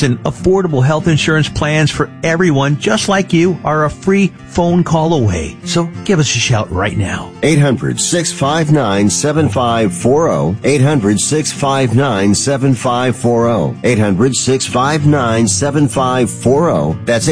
Listen, affordable health insurance plans for everyone just like you are a free phone call away. So give us a shout right now. 800-659-7540. 800-659-7540. 800-659-7540. That's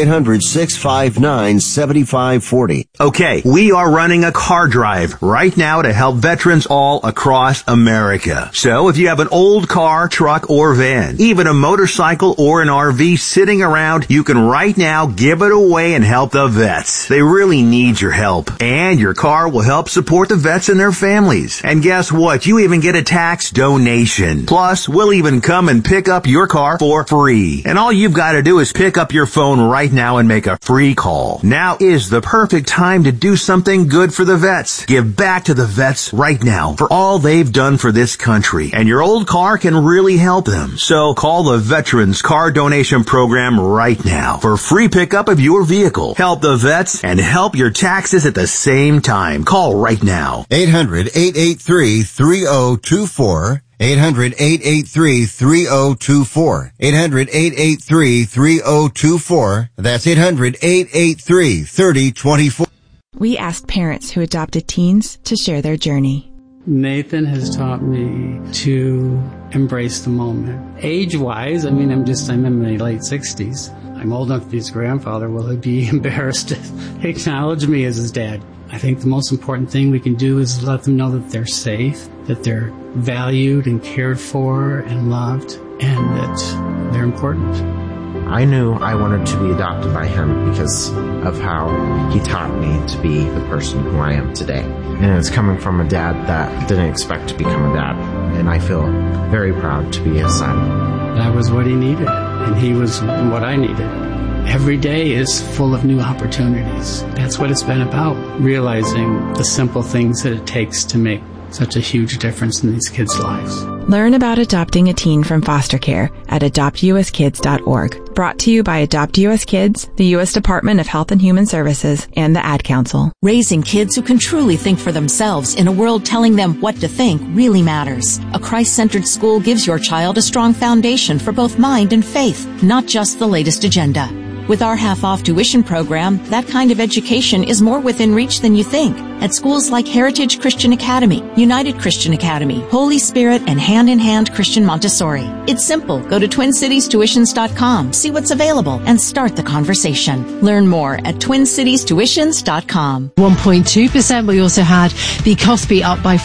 800-659-7540. Okay, we are running a car drive right now to help veterans all across America. So if you have an old car, truck, or van, even a motorcycle or an RV sitting around, you can right now give it away and help the vets. They really need your help. And your car will help support the vets and their families. And guess what? You even get a tax donation. Plus, we'll even come and pick up your car for free. And all you've got to do is pick up your phone right now and make a free call. Now is the perfect time to do something good for the vets. Give back to the vets right now for all they've done for this country. And your old car can really help them. So call the Veterans Car Donation Program right now for free pickup of your vehicle. Help the vets and help your taxes at the same time. Call right now. 800-883-3024. 800-883-3024. 800-883-3024. That's 800-883-3024. We asked parents who adopted teens to share their journey. Nathan has taught me to embrace the moment. Age-wise, I'm in my late 60s. I'm old enough to be his grandfather. Will he be embarrassed to acknowledge me as his dad? I think the most important thing we can do is let them know that they're safe, that they're valued and cared for and loved, and that they're important. I knew I wanted to be adopted by him because of how he taught me to be the person who I am today. And it's coming from a dad that didn't expect to become a dad. And I feel very proud to be his son. That was what he needed, and he was what I needed. Every day is full of new opportunities. That's what it's been about, realizing the simple things that it takes to make such a huge difference in these kids' lives. Learn about adopting a teen from foster care at adoptuskids.org. Brought to you by Adopt US Kids, the U.S. Department of Health and Human Services, and the Ad Council. Raising kids who can truly think for themselves in a world telling them what to think really matters. A Christ-centered school gives your child a strong foundation for both mind and faith, not just the latest agenda. With our half-off tuition program, that kind of education is more within reach than you think. At schools like Heritage Christian Academy, United Christian Academy, Holy Spirit, and Hand in Hand Christian Montessori. It's simple. Go to TwinCitiesTuitions.com, see what's available, and start the conversation. Learn more at TwinCitiesTuitions.com. 1.2%. We also had the Kospi up by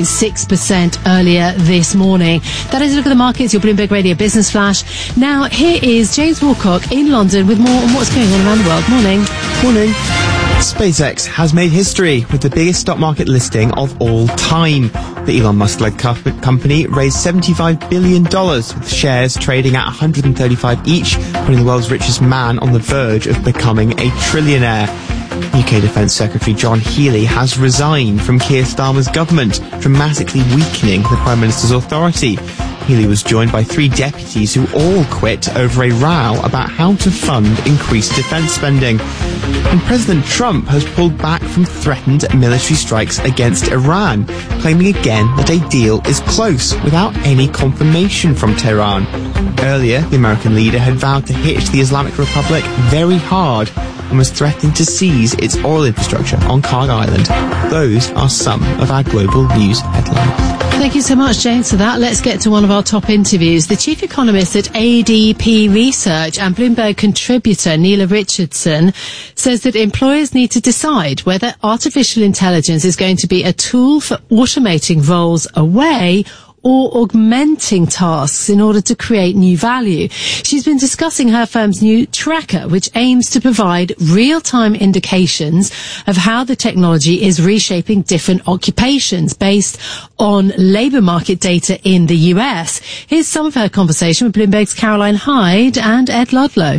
4.6% earlier this morning. That is a look at the markets, your Bloomberg Radio Business Flash. Now, here is James Woolcock in London with more on what's going on around the world. Morning. Morning. SpaceX has made history with the biggest stock market listing of all time. The Elon Musk-led company raised $75 billion, with shares trading at $135 each, putting the world's richest man on the verge of becoming a trillionaire. UK Defence Secretary John Healey has resigned from Keir Starmer's government, dramatically weakening the Prime Minister's authority. Healey was joined by 3 deputies who all quit over a row about how to fund increased defence spending. And President Trump has pulled back from threatened military strikes against Iran, claiming again that a deal is close without any confirmation from Tehran. Earlier, the American leader had vowed to hit the Islamic Republic very hard and was threatening to seize its oil infrastructure on Kharg Island. Those are some of our global news headlines. Thank you so much, James, for that. Let's get to one of our top interviews. The chief economist at ADP Research and Bloomberg contributor Neela Richardson says that employers need to decide whether artificial intelligence is going to be a tool for automating roles away or augmenting tasks in order to create new value. She's been discussing her firm's new tracker, which aims to provide real-time indications of how the technology is reshaping different occupations based on labour market data in the US. Here's some of her conversation with Bloomberg's Caroline Hyde and Ed Ludlow.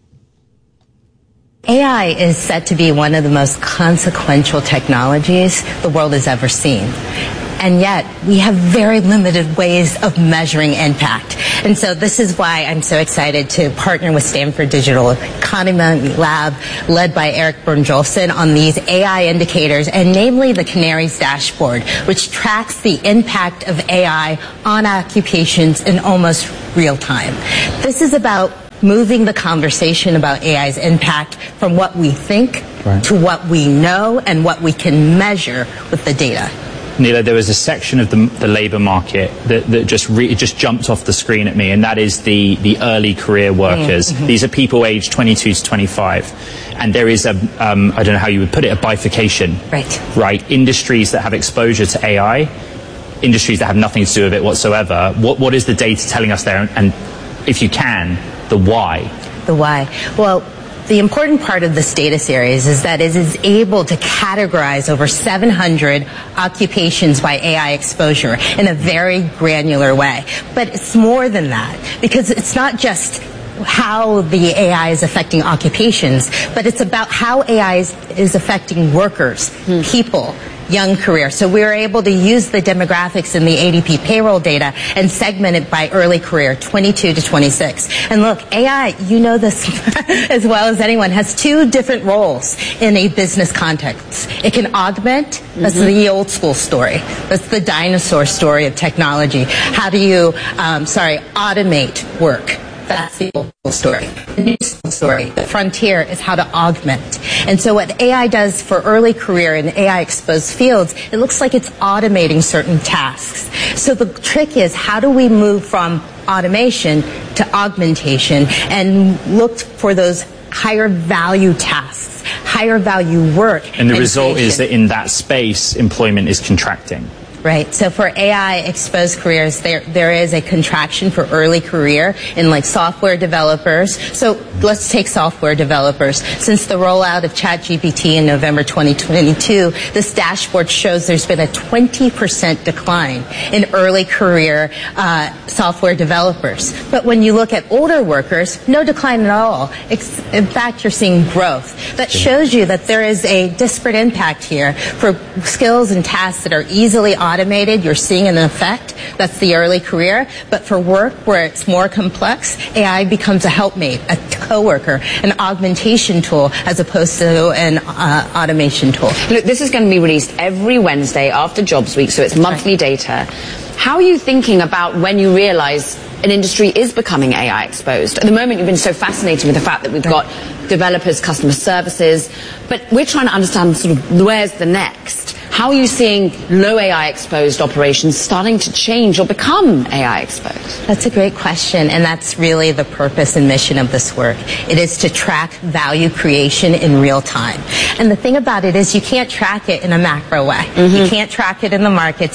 AI is said to be one of the most consequential technologies the world has ever seen. And yet, we have very limited ways of measuring impact. And so this is why I'm so excited to partner with Stanford Digital Economy Lab, led by Eric Bernjolfsson, on these AI indicators, and namely the Canaries dashboard, which tracks the impact of AI on occupations in almost real time. This is about moving the conversation about AI's impact from what we think to what we know and what we can measure with the data. Neela, there was a section of the labour market that just jumped off the screen at me, and that is the early career workers. Mm-hmm. These are people aged 22 to 25. And there is I don't know how you would put it, a bifurcation. Right? Industries that have exposure to AI, industries that have nothing to do with it whatsoever. What is the data telling us there? And if you can, the why? The why. Well, the important part of this data series is that it is able to categorize over 700 occupations by AI exposure in a very granular way. But it's more than that, because it's not just how the AI is affecting occupations, but it's about how AI is affecting workers, people, young career. So we were able to use the demographics in the ADP payroll data and segment it by early career, 22 to 26. And look, AI, you know this as well as anyone, has two different roles in a business context. It can augment, that's the old school story. That's the dinosaur story of technology. How do you, automate work? That's the old story. The new story, the frontier, is how to augment. And so what AI does for early career in AI-exposed fields, it looks like it's automating certain tasks. So the trick is, how do we move from automation to augmentation and look for those higher value tasks, higher value work? And the result is that in that space, employment is contracting. Right. So for AI-exposed careers, there is a contraction for early career in like software developers. So let's take software developers. Since the rollout of ChatGPT in November 2022, this dashboard shows there's been a 20% decline in early career software developers. But when you look at older workers, no decline at all. In fact, you're seeing growth. That shows you that there is a disparate impact here for skills and tasks that are easily automated. You're seeing an effect. That's the early career. But for work where it's more complex, AI becomes a helpmate, a coworker, an augmentation tool as opposed to an automation tool. Look, this is going to be released every Wednesday after Jobs Week, so it's monthly data. How are you thinking about when you realize an industry is becoming AI exposed? At the moment, you've been so fascinated with the fact that we've got developers, customer services, but we're trying to understand sort of where's the next. How are you seeing low AI exposed operations starting to change or become AI exposed? That's a great question, and that's really the purpose and mission of this work. It is to track value creation in real time. And the thing about it is you can't track it in a macro way. You can't track it in the markets.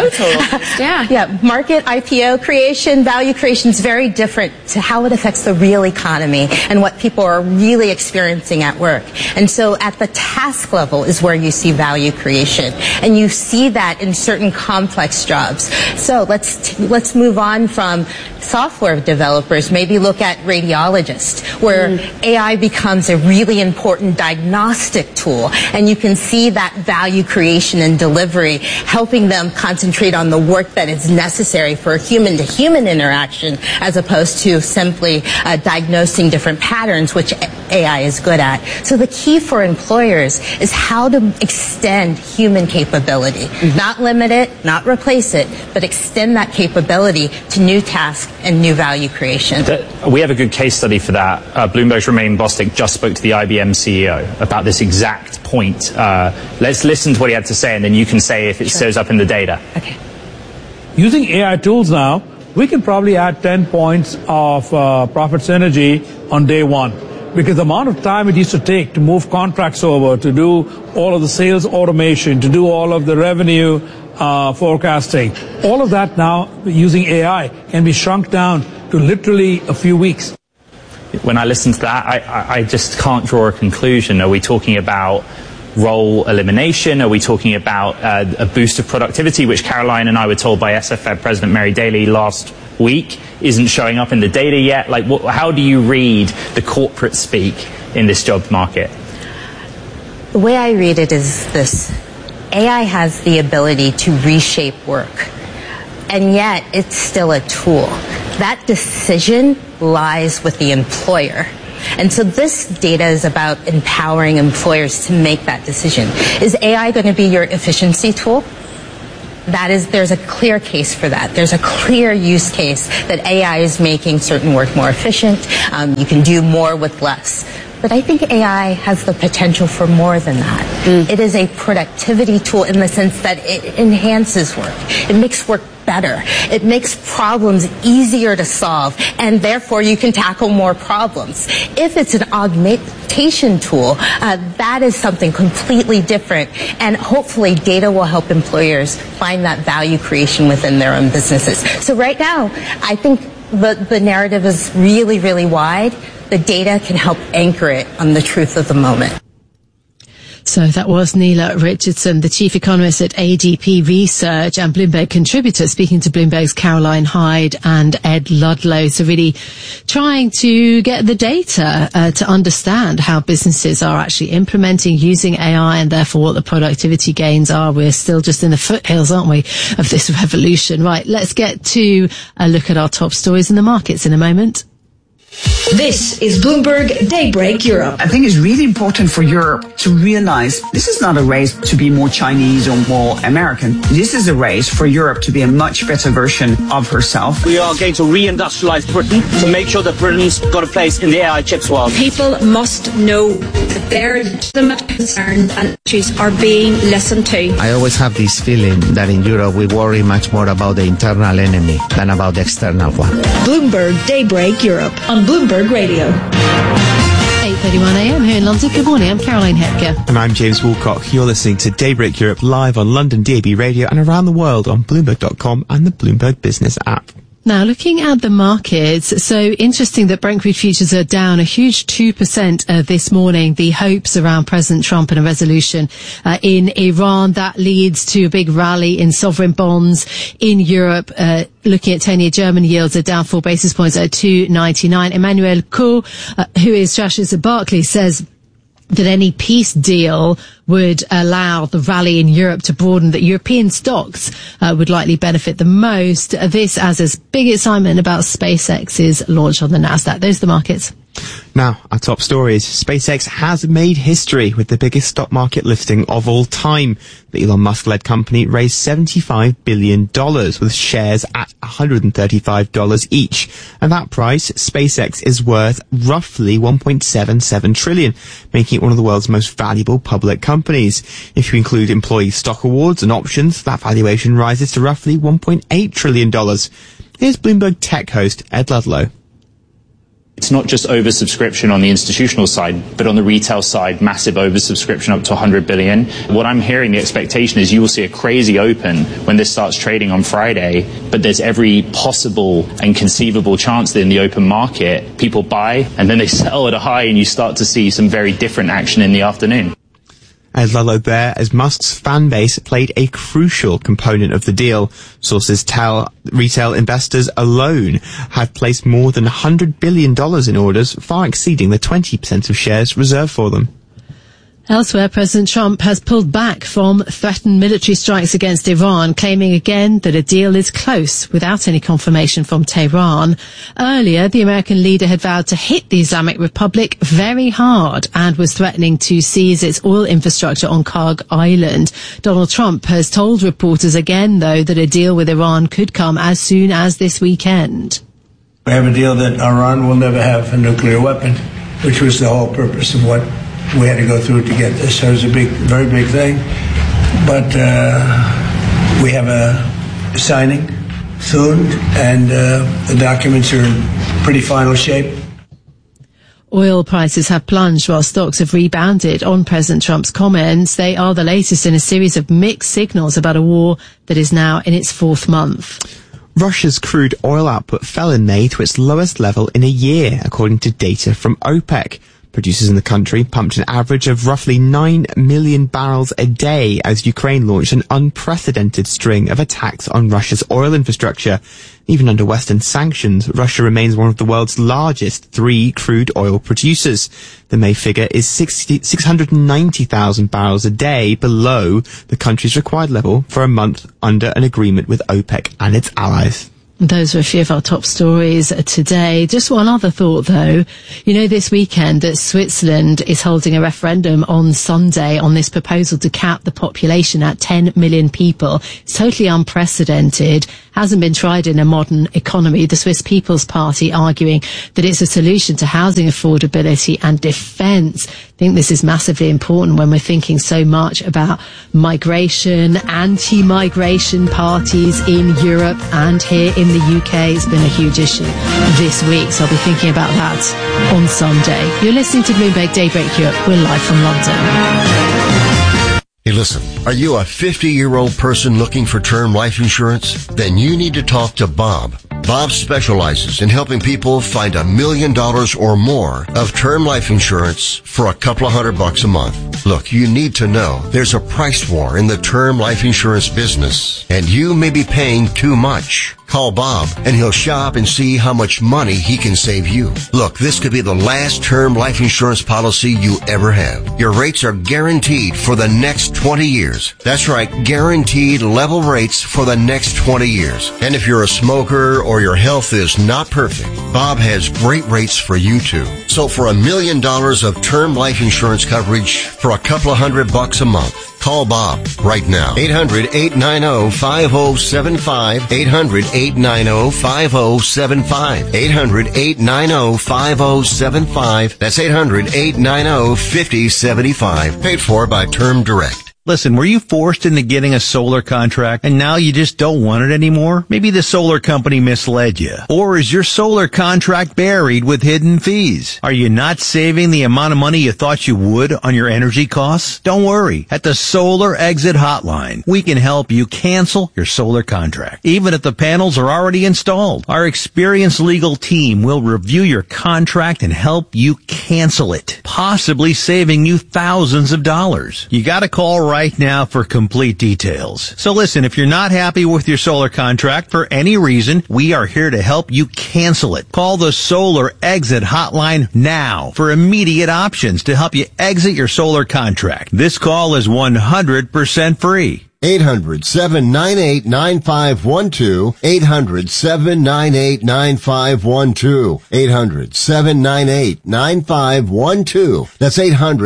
Yeah, market IPO creation, value creation is very different to how it affects the real economy and what people are really experiencing at work. And so at the task level is where you see value creation. And you see that in certain complex jobs. So let's move on from software developers, maybe look at radiologists, where AI becomes a really important diagnostic tool. And you can see that value creation and delivery, helping them concentrate on the work that is necessary for human-to-human interaction, as opposed to simply diagnosing different patterns, which AI is good at. So the key for employers is how to extend human capability. Not limit it, not replace it, but extend that capability to new tasks and new value creation. We have a good case study for that. Bloomberg's Romain Bostic just spoke to the IBM CEO about this exact point. Let's listen to what he had to say, and then you can say if it shows up in the data. Okay. Using AI tools now, we can probably add 10 points of profit synergy on day one. Because the amount of time it used to take to move contracts over, to do all of the sales automation, to do all of the revenue forecasting, all of that now using AI can be shrunk down to literally a few weeks. When I listen to that, I just can't draw a conclusion. Are we talking about role elimination? Are we talking about a boost of productivity, which Caroline and I were told by SFED President Mary Daly last week isn't showing up in the data yet? Like, how do you read the corporate speak in this job market? The way I read it is this. AI has the ability to reshape work, and yet it's still a tool. That decision lies with the employer. And so this data is about empowering employers to make that decision. Is AI going to be your efficiency tool? there's a clear case for that. There's a clear use case that AI is making certain work more efficient. You can do more with less. But I think AI has the potential for more than that. It is a productivity tool in the sense that it enhances work. It makes work better. It makes problems easier to solve, and therefore you can tackle more problems. If it's an augmentation tool, that is something completely different, and hopefully data will help employers find that value creation within their own businesses. So right now, I think the narrative is really, really wide. The data can help anchor it on the truth of the moment. So that was Neela Richardson, the chief economist at ADP Research and Bloomberg contributor, speaking to Bloomberg's Caroline Hyde and Ed Ludlow. So really trying to get the data to understand how businesses are actually implementing, using AI, and therefore what the productivity gains are. We're still just in the foothills, aren't we, of this revolution? Right, let's get to a look at our top stories in the markets in a moment. This is Bloomberg Daybreak Europe. I think it's really important for Europe to realize this is not a race to be more Chinese or more American. This is a race for Europe to be a much better version of herself. We are going to reindustrialize Britain to make sure that Britain's got a place in the AI chips world. People must know that their legitimate concerns and issues are being listened to. I always have this feeling that in Europe we worry much more about the internal enemy than about the external one. Bloomberg Daybreak Europe on Bloomberg Radio. 8:31 a.m. here in London. Good morning, I'm Caroline Hepker. And I'm James Woolcock. You're listening to Daybreak Europe live on London DAB Radio and around the world on Bloomberg.com and the Bloomberg Business app. Now, looking at the markets, so interesting that Brent crude futures are down a huge 2% this morning. The hopes around President Trump and a resolution in Iran, that leads to a big rally in sovereign bonds in Europe. Looking at 10-year German yields are down 4 basis points at 2.99. Emmanuel Coe, who is strategist at Barclays, says that any peace deal would allow the rally in Europe to broaden, that European stocks would likely benefit the most. This as a big excitement about SpaceX's launch on the Nasdaq. Those are the markets. Now, our top stories. SpaceX has made history with the biggest stock market listing of all time. The Elon Musk-led company raised $75 billion with shares at $135 each. At that price, SpaceX is worth roughly $1.77 trillion, making it one of the world's most valuable public companies. If you include employee stock awards and options, that valuation rises to roughly $1.8 trillion. Here's Bloomberg tech host Ed Ludlow. It's not just oversubscription on the institutional side, but on the retail side, massive oversubscription up to 100 billion. What I'm hearing, the expectation is you will see a crazy open when this starts trading on Friday, but there's every possible and conceivable chance that in the open market, people buy and then they sell at a high and you start to see some very different action in the afternoon. Ed Ludlow there, as Musk's fan base played a crucial component of the deal. Sources tell retail investors alone have placed more than $100 billion in orders, far exceeding the 20% of shares reserved for them. Elsewhere, President Trump has pulled back from threatened military strikes against Iran, claiming again that a deal is close without any confirmation from Tehran. Earlier, the American leader had vowed to hit the Islamic Republic very hard and was threatening to seize its oil infrastructure on Karg Island. Donald Trump has told reporters again, though, that a deal with Iran could come as soon as this weekend. We have a deal that Iran will never have a nuclear weapon, which was the whole purpose of what we had to go through to get this. So it was a big, very big thing. But we have a signing soon, and the documents are in pretty final shape. Oil prices have plunged while stocks have rebounded on President Trump's comments. They are the latest in a series of mixed signals about a war that is now in its 4th month. Russia's crude oil output fell in May to its lowest level in a year, according to data from OPEC. Producers in the country pumped an average of roughly 9 million barrels a day as Ukraine launched an unprecedented string of attacks on Russia's oil infrastructure. Even under Western sanctions, Russia remains one of the world's largest 3 crude oil producers. The May figure is 690,000 barrels a day below the country's required level for a month under an agreement with OPEC and its allies. Those are a few of our top stories today. Just one other thought, though. You know, this weekend that Switzerland is holding a referendum on Sunday on this proposal to cap the population at 10 million people. It's totally unprecedented. Hasn't been tried in a modern economy. The Swiss People's Party arguing that it's a solution to housing affordability and defence. I think this is massively important when we're thinking so much about migration, anti-migration parties in Europe and here in the UK. It's been a huge issue this week, so I'll be thinking about that on Sunday. You're listening to Bloomberg Daybreak Europe. We're live from London. Hey, listen, are you a 50-year-old person looking for term life insurance? Then you need to talk to Bob. Bob specializes in helping people find $1 million or more of term life insurance for a couple of $100 a month. Look, you need to know there's a price war in the term life insurance business, and you may be paying too much. Call Bob, and he'll shop and see how much money he can save you. Look, this could be the last term life insurance policy you ever have. Your rates are guaranteed for the next 20 years. That's right, guaranteed level rates for the next 20 years. And if you're a smoker or your health is not perfect, Bob has great rates for you too. So for $1 million of term life insurance coverage for a couple of $100 a month, call Bob right now. 800-890-5075. 800-890-5075. 800-890-5075. That's 800-890-5075. Paid for by Term Direct. Listen, were you forced into getting a solar contract and now you just don't want it anymore? Maybe the solar company misled you. Or is your solar contract buried with hidden fees? Are you not saving the amount of money you thought you would on your energy costs? Don't worry. At the Solar Exit Hotline, we can help you cancel your solar contract, even if the panels are already installed. Our experienced legal team will review your contract and help you cancel it, possibly saving you thousands of dollars. You gotta call right now for complete details. So listen, if you're not happy with your solar contract for any reason, we are here to help you cancel it. Call the Solar Exit Hotline now for immediate options to help you exit your solar contract. This call is 100% free. 800-798-9512. 800-798-9512. 800-798-9512. That's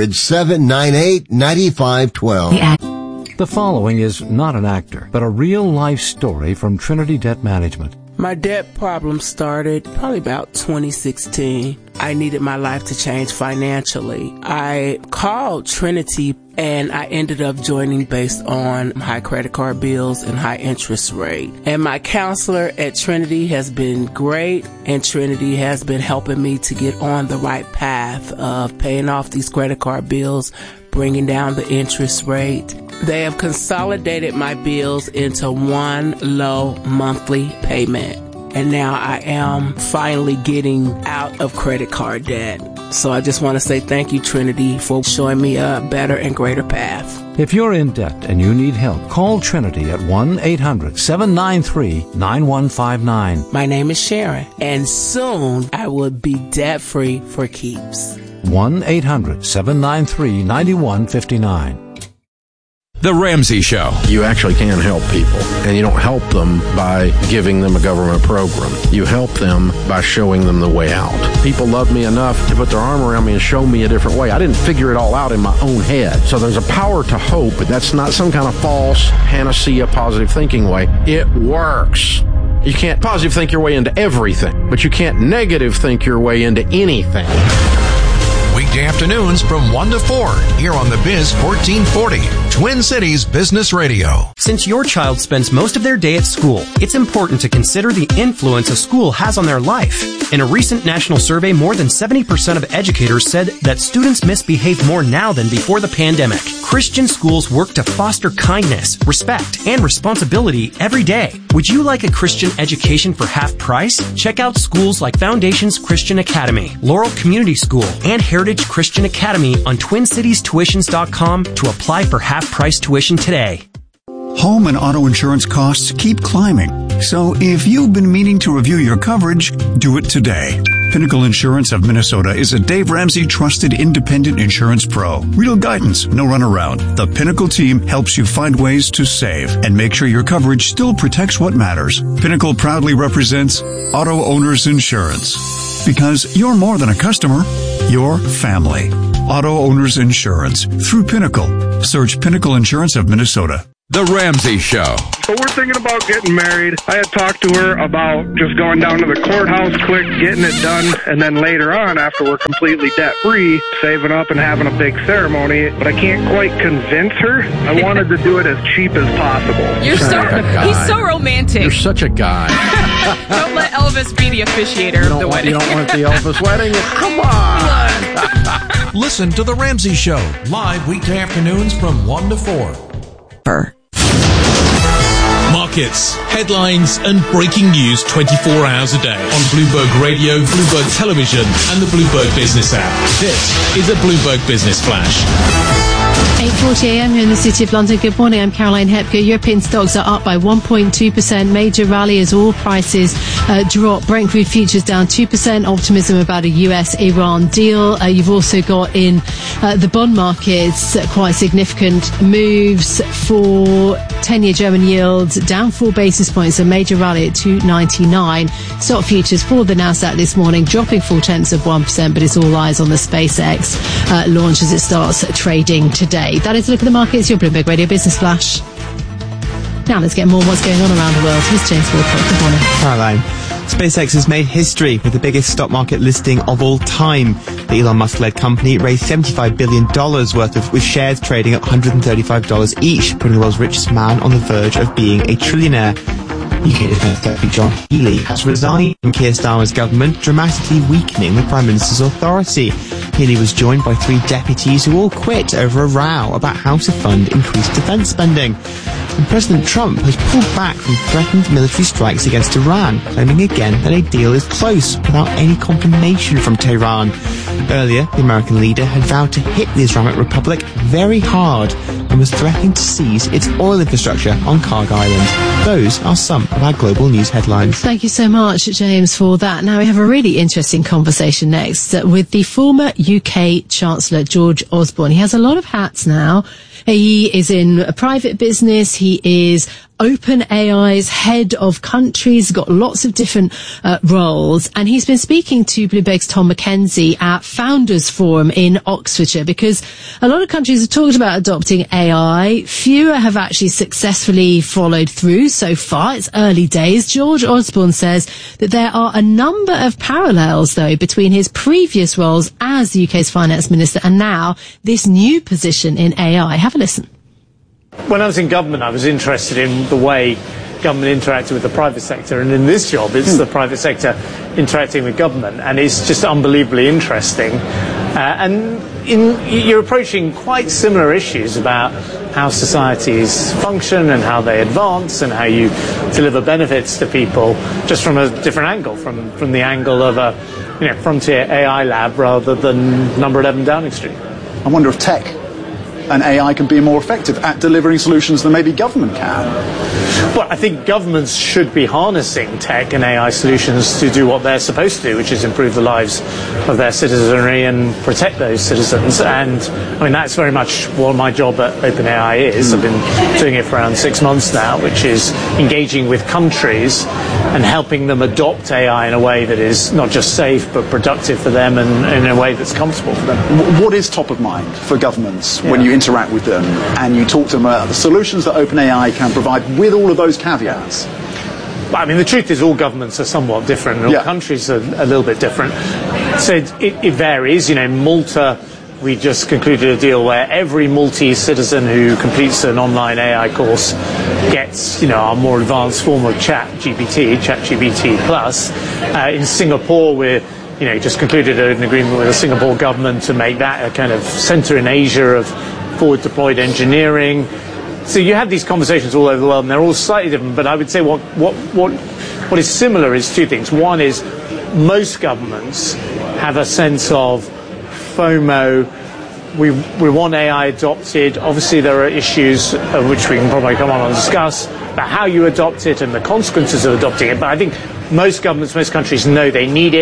800-798-9512. The following is not an actor, but a real-life story from Trinity Debt Management. My debt problem started probably about 2016. I needed my life to change financially. I called Trinity and I ended up joining based on high credit card bills and high interest rate. And my counselor at Trinity has been great, and Trinity has been helping me to get on the right path of paying off these credit card bills, bringing down the interest rate. They have consolidated my bills into one low monthly payment. And now I am finally getting out of credit card debt. So I just want to say thank you, Trinity, for showing me a better and greater path. If you're in debt and you need help, call Trinity at 1-800-793-9159. My name is Sharon, and soon I will be debt-free for keeps. 1-800-793-9159. The Ramsey Show. You actually can help people, and you don't help them by giving them a government program. You help them by showing them the way out. People love me enough to put their arm around me and show me a different way. I didn't figure it all out in my own head. So there's a power to hope, but that's not some kind of false panacea positive thinking way. It works. You can't positive think your way into everything, but you can't negative think your way into anything. Weekday afternoons from 1 to 4 here on the Biz 1440, Twin Cities Business Radio. Since your child spends most of their day at school, it's important to consider the influence a school has on their life. In a recent national survey, more than 70% of educators said that students misbehave more now than before the pandemic. Christian schools work to foster kindness, respect, and responsibility every day. Would you like a Christian education for half price? Check out schools like Foundations Christian Academy, Laurel Community School, and Heritage Christian Academy on TwinCitiesTuitions.com to apply for half-price tuition today. Home and auto insurance costs keep climbing. So if you've been meaning to review your coverage, do it today. Pinnacle Insurance of Minnesota is a Dave Ramsey trusted independent insurance pro. Real guidance, no runaround. The Pinnacle team helps you find ways to save and make sure your coverage still protects what matters. Pinnacle proudly represents Auto Owners Insurance. Because you're more than a customer, you're family. Auto Owners Insurance through Pinnacle. Search Pinnacle Insurance of Minnesota. The Ramsey Show. So we're thinking about getting married. I had talked to her about just going down to the courthouse quick, getting it done, and then later on, after we're completely debt-free, saving up and having a big ceremony. But I can't quite convince her. I wanted to do it as cheap as possible. He's so romantic. You're such a guy. Don't let Elvis be the officiator of the wedding. You don't want the Elvis wedding? Come on. Listen to The Ramsey Show, live weekday afternoons from 1 to 4. Markets, headlines, and breaking news 24 hours a day on Bloomberg Radio, Bloomberg Television, and the Bloomberg Business app. This is a Bloomberg Business Flash. 8:40 a.m. here in the City of London. Good morning, I'm Caroline Hepker. European stocks are up by 1.2%. Major rally as all prices drop. Brent crude futures down 2%. Optimism about a US-Iran deal. You've also got in the bond markets quite significant moves for 10-year German yields down 4 basis points. A major rally at 299. Stock futures for the Nasdaq this morning dropping 0.4%, but it's all eyes on the SpaceX launch as it starts trading today. That is a look at the markets, your Bloomberg Radio Business Flash. Now let's get more on what's going on around the world. Here's James Walcott. Good morning. Caroline. SpaceX has made history with the biggest stock market listing of all time. The Elon Musk-led company raised $75 billion with shares trading at $135 each, putting the world's richest man on the verge of being a trillionaire. UK Defence Secretary John Healey has resigned from Keir Starmer's government, dramatically weakening the Prime Minister's authority. Healey was joined by 3 deputies who all quit over a row about how to fund increased defence spending. And President Trump has pulled back from threatened military strikes against Iran, claiming again that a deal is close without any confirmation from Tehran. Earlier, the American leader had vowed to hit the Islamic Republic very hard and was threatening to seize its oil infrastructure on Kharg Island. Those are some of our global news headlines. Thank you so much, James, for that. Now we have a really interesting conversation next with the former UK Chancellor, George Osborne. He has a lot of hats now. He is in a private business. He is OpenAI's head of countries, got lots of different roles, and he's been speaking to Bloomberg's Tom McKenzie at Founders Forum in Oxfordshire, because a lot of countries have talked about adopting AI. Fewer have actually successfully followed through so far. It's early days. George Osborne says that there are a number of parallels, though, between his previous roles as the UK's finance minister and now this new position in AI. Have a listen. When I was in government, I was interested in the way government interacted with the private sector, and in this job, it's the private sector interacting with government, and it's just unbelievably interesting. You're approaching quite similar issues about how societies function and how they advance and how you deliver benefits to people, just from a different angle, from the angle of a frontier AI lab rather than number 11 Downing Street. I wonder if tech and AI can be more effective at delivering solutions than maybe government can. Well, I think governments should be harnessing tech and AI solutions to do what they're supposed to do, which is improve the lives of their citizenry and protect those citizens. And I mean, that's very much what my job at OpenAI is. I've been doing it for around 6 months now, which is engaging with countries and helping them adopt AI in a way that is not just safe but productive for them and in a way that's comfortable for them. What is top of mind for governments when you interact with them and you talk to them about the solutions that OpenAI can provide with all of those caveats? I mean, the truth is all governments are somewhat different and all countries are a little bit different. So it varies. Malta, we just concluded a deal where every Maltese citizen who completes an online AI course gets, a more advanced form of ChatGPT Plus. In Singapore, we're just concluded an agreement with the Singapore government to make that a kind of centre in Asia of forward deployed engineering. So you have these conversations all over the world, and they're all slightly different. But I would say what is similar is 2 things. One is most governments have a sense of FOMO. We want AI adopted. Obviously, there are issues which we can probably come on and discuss about how you adopt it and the consequences of adopting it. But I think most governments, most countries know they need it.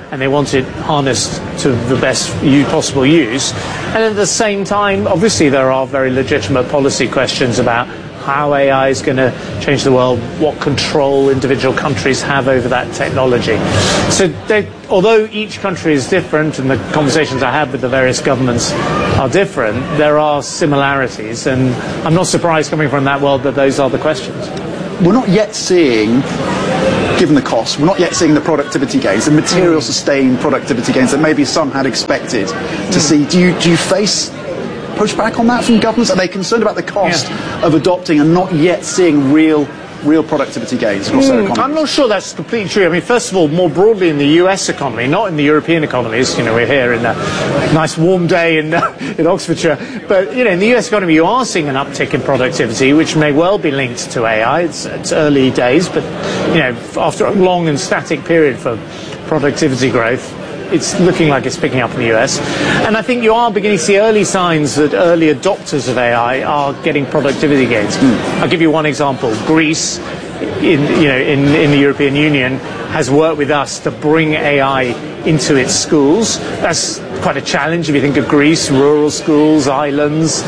and they want it harnessed to the best possible use. And at the same time, obviously, there are very legitimate policy questions about how AI is going to change the world, what control individual countries have over that technology. So although each country is different and the conversations I have with the various governments are different, there are similarities, and I'm not surprised coming from that world that those are the questions. We're not yet seeing, given the cost, we're not yet seeing the productivity gains, the material sustained productivity gains that maybe some had expected to see. Do you face pushback on that from governments? Are they concerned about the cost of adopting and not yet seeing real productivity gains across their economy? I'm not sure that's completely true. I mean, first of all, more broadly in the US economy, not in the European economies. We're here in a nice warm day in Oxfordshire, but in the US economy, you are seeing an uptick in productivity, which may well be linked to AI. It's early days, but after a long and static period for productivity growth, it's looking like it's picking up in the US. And I think you are beginning to see early signs that early adopters of AI are getting productivity gains. I'll give you one example. Greece, in the European Union, has worked with us to bring AI into its schools. That's quite a challenge if you think of Greece, rural schools, islands,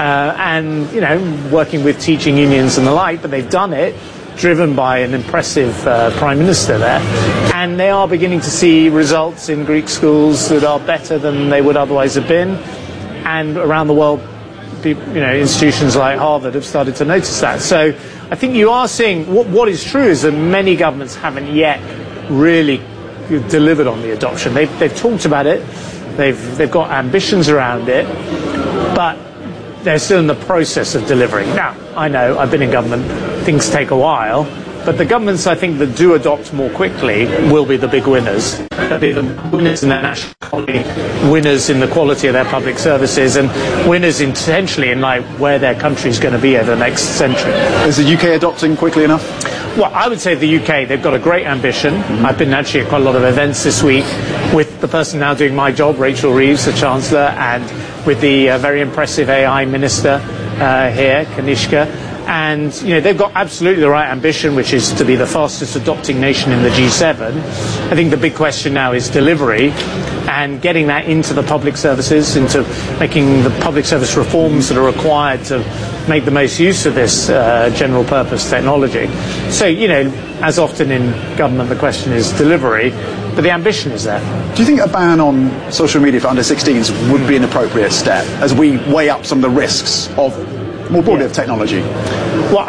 and working with teaching unions and the like, but they've done it, driven by an impressive Prime Minister there. And they are beginning to see results in Greek schools that are better than they would otherwise have been. And around the world, institutions like Harvard have started to notice that. So I think you are seeing, what is true is that many governments haven't yet really delivered on the adoption. They've talked about it, they've got ambitions around it, but they're still in the process of delivering. Now, I know, I've been in government, things take a while, but the governments, I think, that do adopt more quickly will be the big winners. They'll be the winners in their national economy, winners in the quality of their public services, and winners potentially in where their country's going to be over the next century. Is the UK adopting quickly enough? Well, I would say the UK, they've got a great ambition. I've been actually at quite a lot of events this week with the person now doing my job, Rachel Reeves, the Chancellor, and with the very impressive AI Minister here, Kanishka. And, they've got absolutely the right ambition, which is to be the fastest adopting nation in the G7. I think the big question now is delivery and getting that into the public services, into making the public service reforms that are required to make the most use of this general purpose technology. So, as often in government, the question is delivery, but the ambition is there. Do you think a ban on social media for under 16s would be an appropriate step as we weigh up some of the risks of more broadly of technology? Well,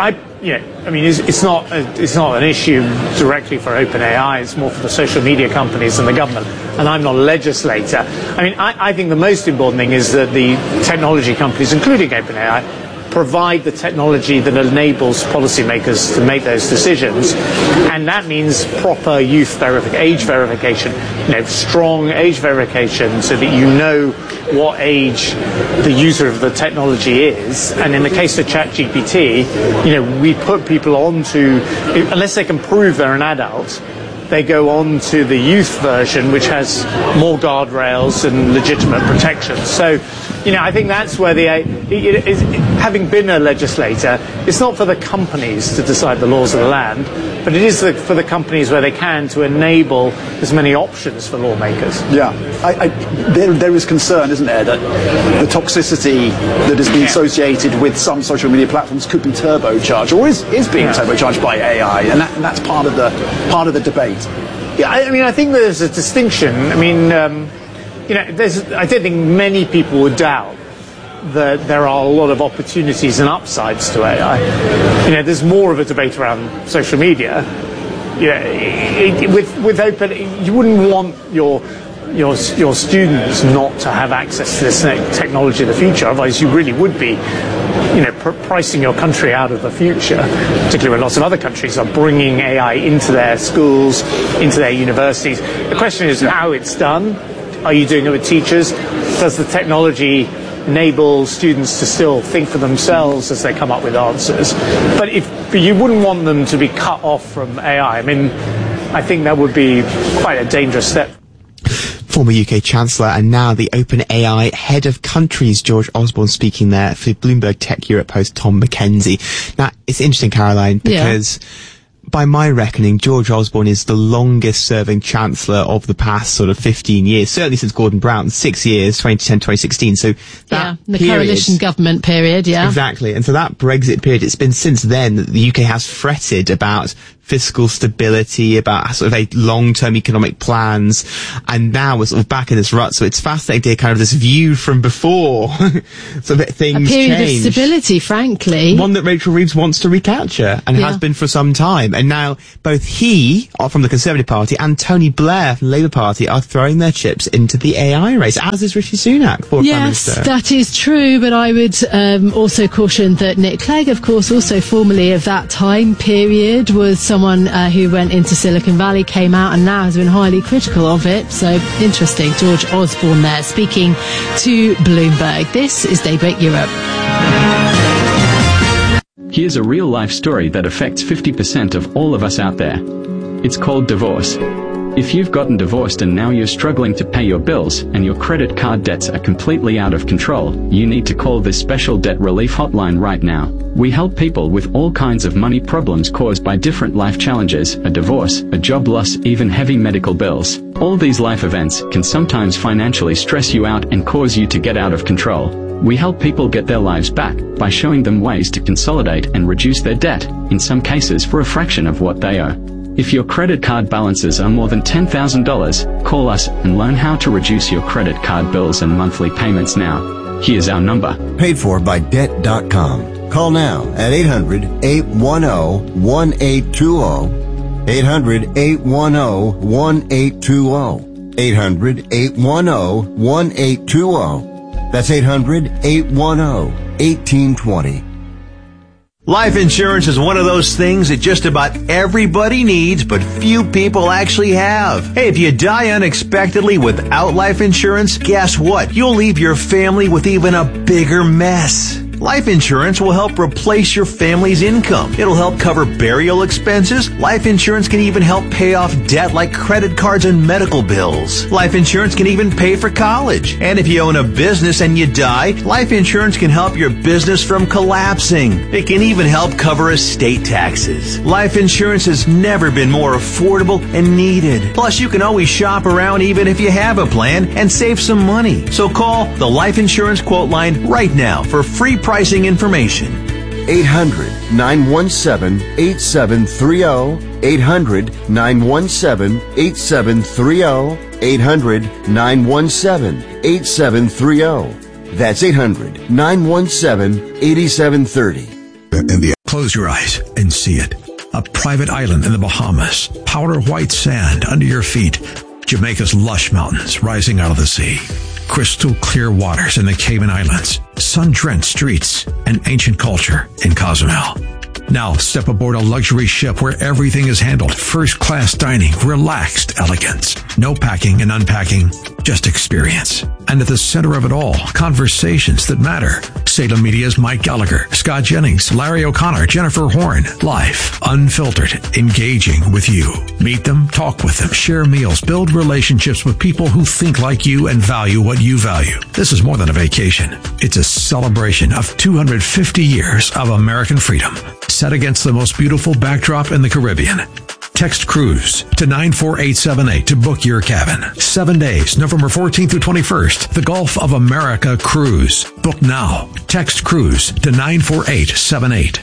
it's not an issue directly for OpenAI. It's more for the social media companies and the government. And I'm not a legislator. I think the most important thing is that the technology companies, including OpenAI, provide the technology that enables policymakers to make those decisions, and that means proper age verification, strong age verification, so that you know what age the user of the technology is. And in the case of ChatGPT, we put people onto, unless they can prove they're an adult, they go on to the youth version, which has more guardrails and legitimate protections. So, I think that's where having been a legislator, it's not for the companies to decide the laws of the land, but it is for the companies where they can to enable as many options for lawmakers. Yeah. There is concern, isn't there, that the toxicity that has been associated with some social media platforms could be turbocharged, or is being turbocharged by AI, and that's part of the debate. Yeah, I think there's a distinction. I don't think many people would doubt that there are a lot of opportunities and upsides to AI. There's more of a debate around social media. With open, you wouldn't want your students not to have access to this technology in the future. Otherwise, you really would be, pricing your country out of the future. Particularly when lots of other countries are bringing AI into their schools, into their universities. The question is how it's done. Are you doing it with teachers? Does the technology enable students to still think for themselves as they come up with answers? But you wouldn't want them to be cut off from AI. I think that would be quite a dangerous step. Former UK Chancellor and now the OpenAI Head of Countries, George Osborne, speaking there for Bloomberg Tech Europe host Tom McKenzie. Now, it's interesting, Caroline, because by my reckoning, George Osborne is the longest-serving Chancellor of the past sort of 15 years, certainly since Gordon Brown, 6 years, 2010, 2016. So that the coalition government period, Exactly. And so that Brexit period, it's been since then that the UK has fretted about fiscal stability, about sort of a long-term economic plans, and now we're sort of back in this rut. So it's fascinating to hear kind of this view from before. So that things a period change. of stability, frankly. One that Rachel Reeves wants to recapture, and has been for some time. And now both he, from the Conservative Party, and Tony Blair from the Labour Party are throwing their chips into the AI race, as is Rishi Sunak, former Prime Minister. Yes, that is true, but I would also caution that Nick Clegg, of course, also formerly of that time period, was someone who went into Silicon Valley, came out, and now has been highly critical of it. So interesting. George Osborne there, speaking to Bloomberg. This is Daybreak Europe. Here's a real-life story that affects 50% of all of us out there. It's called divorce. If you've gotten divorced and now you're struggling to pay your bills and your credit card debts are completely out of control, you need to call this special debt relief hotline right now. We help people with all kinds of money problems caused by different life challenges, a divorce, a job loss, even heavy medical bills. All these life events can sometimes financially stress you out and cause you to get out of control. We help people get their lives back by showing them ways to consolidate and reduce their debt, in some cases for a fraction of what they owe. If your credit card balances are more than $10,000, call us and learn how to reduce your credit card bills and monthly payments now. Here's our number. Paid for by Debt.com. Call now at 800-810-1820. 800-810-1820. 800-810-1820. That's 800-810-1820. Life insurance is one of those things that just about everybody needs, but few people actually have. Hey, if you die unexpectedly without life insurance, guess what? You'll leave your family with even a bigger mess. Life insurance will help replace your family's income. It'll help cover burial expenses. Life insurance can even help pay off debt like credit cards and medical bills. Life insurance can even pay for college. And if you own a business and you die, life insurance can help your business from collapsing. It can even help cover estate taxes. Life insurance has never been more affordable and needed. Plus, you can always shop around even if you have a plan and save some money. So call the Life Insurance Quote Line right now for free pricing information. 800-917-8730. 800-917-8730. 800-917-8730. That's 800-917-8730. Close your eyes and see it. A private island in the Bahamas. Powder white sand under your feet. Jamaica's lush mountains rising out of the sea. Crystal clear waters in the Cayman Islands, sun-drenched streets, and ancient culture in Cozumel. Now step aboard a luxury ship where everything is handled. First-class dining, relaxed elegance. No packing and unpacking, just experience. And at the center of it all, conversations that matter. Salem Media's Mike Gallagher, Scott Jennings, Larry O'Connor, Jennifer Horn. Life, unfiltered, engaging with you. Meet them, talk with them, share meals, build relationships with people who think like you and value what you value. This is more than a vacation. It's a celebration of 250 years of American freedom, set against the most beautiful backdrop in the Caribbean. Text cruise to 94878 to book your cabin. 7 days, November 14th through 21st. The Gulf of America Cruise. Book now. Text cruise to 94878.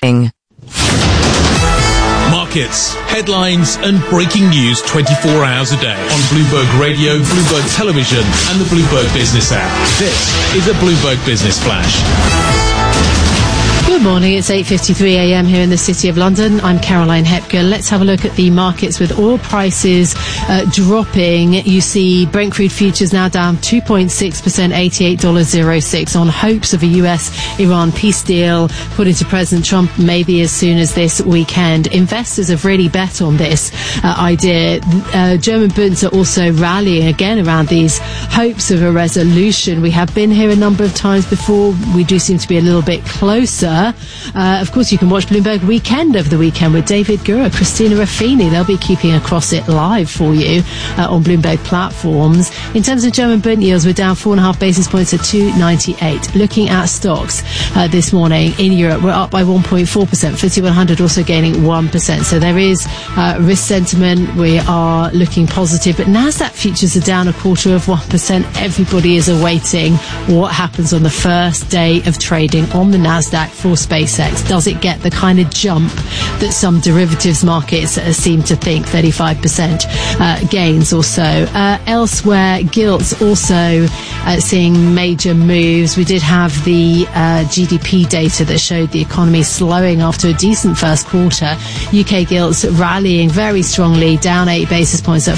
Markets, headlines, and breaking news 24 hours a day on Bloomberg Radio, Bloomberg Television, and the Bloomberg Business app. This is a Bloomberg Business Flash. Good morning, it's 8:53 a.m. here in the City of London. I'm Caroline Hepker. Let's have a look at the markets with oil prices dropping. You see Brent crude futures now down 2.6%, $88.06 on hopes of a US-Iran peace deal put into President Trump maybe as soon as this weekend. Investors have really bet on this idea. German bunds are also rallying again around these hopes of a resolution. We have been here a number of times before. We do seem to be a little bit closer. However, of course, you can watch Bloomberg Weekend over the weekend with David Gura, Christina Raffini. They'll be keeping across it live for you on Bloomberg platforms. In terms of German Bund yields, we're down 4.5 basis points at 2.98. Looking at stocks this morning in Europe, we're up by 1.4%. FTSE 100 also gaining 1%. So there is risk sentiment. We are looking positive, but Nasdaq futures are down 0.25%. Everybody is awaiting what happens on the first day of trading on the Nasdaq for SpaceX. Does it get the kind of jump that some derivatives markets seem to think, 35% gains or so? Elsewhere, gilts also seeing major moves. We did have the GDP data that showed the economy slowing after a decent first quarter. UK gilts rallying very strongly, down 8 basis points at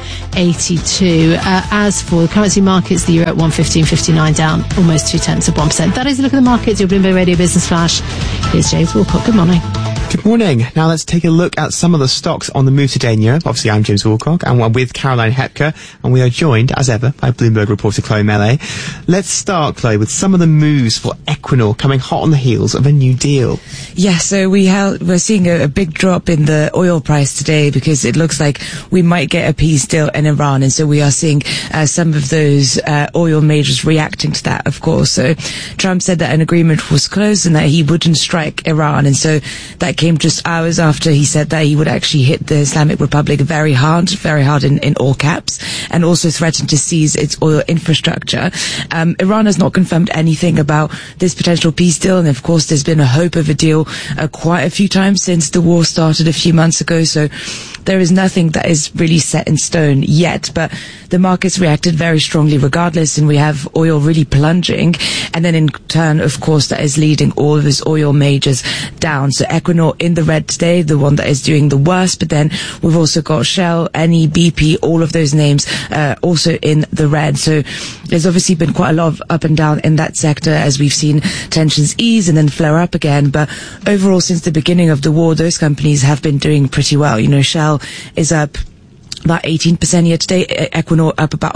4.82. As for the currency markets, the euro at 115.59, down almost 0.2%. That is a look at the markets. Your Bloomberg Radio Business Flash. Here's James Wilcock. Good morning. Good morning. Now let's take a look at some of the stocks on the move today in Europe. Obviously, I'm James Wilcock, and we're with Caroline Hepker, and we are joined, as ever, by Bloomberg reporter Chloe Melee. Let's start, Chloe, with some of the moves for Equinor coming hot on the heels of a new deal. Yeah, so we're seeing a big drop in the oil price today because it looks like we might get a peace deal in Iran, and so we are seeing some of those oil majors reacting to that, of course. So Trump said that an agreement was closed and that he wouldn't strike Iran, and so that came just hours after he said that he would actually hit the Islamic Republic very hard in all caps, and also threatened to seize its oil infrastructure. Iran has not confirmed anything about this potential peace deal, and of course there's been a hope of a deal quite a few times since the war started a few months ago, so there is nothing that is really set in stone yet, but the markets reacted very strongly regardless, and we have oil really plunging, and then in turn, of course, that is leading all of those oil majors down. So Equinor in the red today, the one that is doing the worst, but then we've also got Shell, Eni, BP, all of those names also in the red. So there's obviously been quite a lot of up and down in that sector as we've seen tensions ease and then flare up again, but overall since the beginning of the war, those companies have been doing pretty well. You know, Shell is up about 18% year to date, Equinor up about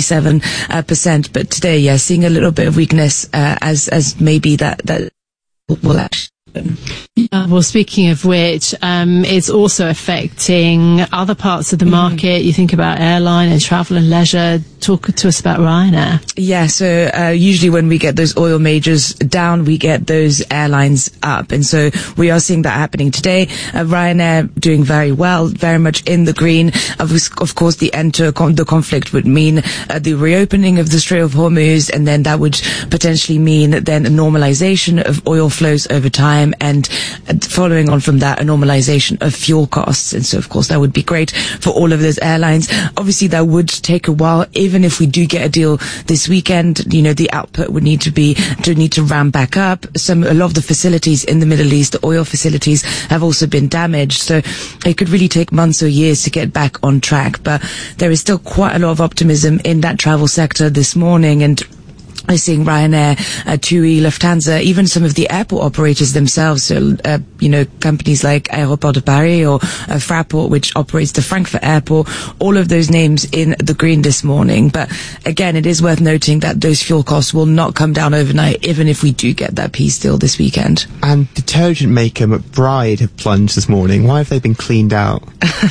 47%, but today, yeah, seeing a little bit of weakness as maybe that will actually happen. Yeah, well, speaking of which, it's also affecting other parts of the market. You think about airline and travel and leisure. Talk to us about Ryanair. Yeah, so usually when we get those oil majors down, we get those airlines up. And so we are seeing that happening today. Ryanair doing very well, very much in the green. Of course, the end to the conflict would mean the reopening of the Strait of Hormuz, and then that would potentially mean then a normalization of oil flows over time, and following on from that, a normalization of fuel costs. And so, of course, that would be great for all of those airlines. Obviously, that would take a while. Even if we do get a deal this weekend, you know, the output would need to ramp back up. A lot of the facilities in the Middle East, the oil facilities, have also been damaged. So it could really take months or years to get back on track. But there is still quite a lot of optimism in that travel sector this morning, and we're seeing Ryanair, TUI, Lufthansa, even some of the airport operators themselves, so, companies like Aéroports de Paris or Fraport, which operates the Frankfurt airport, all of those names in the green this morning. But again, it is worth noting that those fuel costs will not come down overnight, even if we do get that peace deal this weekend. And detergent maker McBride have plunged this morning. Why have they been cleaned out?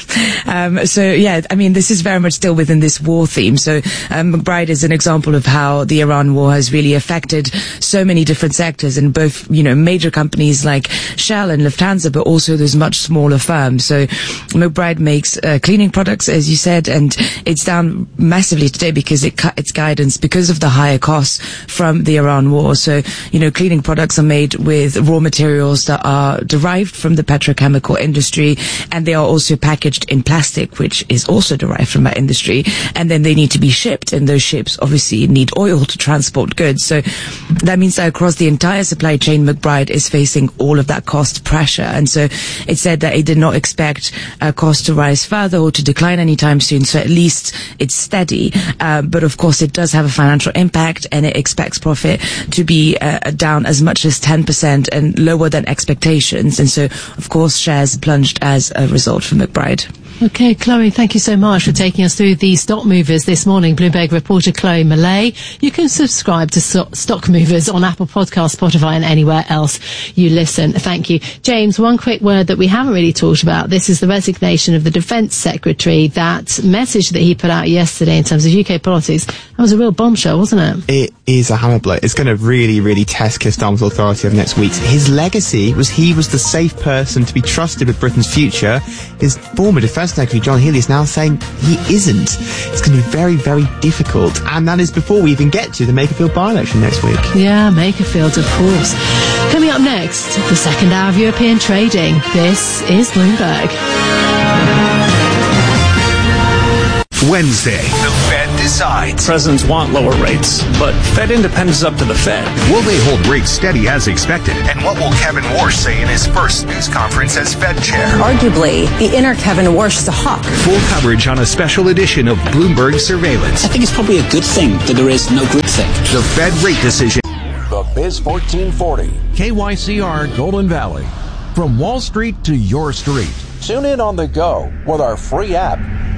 This is very much still within this war theme. So McBride is an example of how the Iran war has really affected so many different sectors, and both, major companies like Shell and Lufthansa, but also those much smaller firms. So McBride makes cleaning products, as you said, and it's down massively today because it cut its guidance because of the higher costs from the Iran war. So, cleaning products are made with raw materials that are derived from the petrochemical industry, and they are also packaged in plastic, which is also derived from that industry, and then they need to be shipped, and those ships obviously need oil to transport goods. So that means that across the entire supply chain, McBride is facing all of that cost pressure. And so it said that it did not expect costs to rise further or to decline anytime soon. So at least it's steady. But of course, it does have a financial impact, and it expects profit to be down as much as 10% and lower than expectations. And so, of course, shares plunged as a result for McBride. Okay, Chloe, thank you so much for taking us through the stock movers this morning. Bloomberg reporter Chloe Millay. You can subscribe to Stock Movers on Apple Podcasts, Spotify and anywhere else you listen. Thank you. James, one quick word that we haven't really talked about. This is the resignation of the Defence Secretary. That message that he put out yesterday in terms of UK politics, that was a real bombshell, wasn't it? It is a hammer blow. It's going to really, really test Keir Starmer's authority over next week. His legacy was he was the safe person to be trusted with Britain's future. His former Defence Secretary, John Healey, is now saying he isn't. It's going to be very, very difficult. And that is before we even get to the Makerfield by-election next week. Yeah, Makerfield, of course. Coming up next, the second hour of European trading. This is Bloomberg. Wednesday, the Fed decides. Presidents want lower rates, but Fed independence is up to the Fed. Will they hold rates steady as expected? And what will Kevin Warsh say in his first news conference as Fed chair? Arguably, the inner Kevin Warsh is a hawk. Full coverage on a special edition of Bloomberg Surveillance. I think it's probably a good thing that there is no groupthink. The Fed rate decision. The Biz 1440. KYCR Golden Valley. From Wall Street to your street. Tune in on the go with our free app.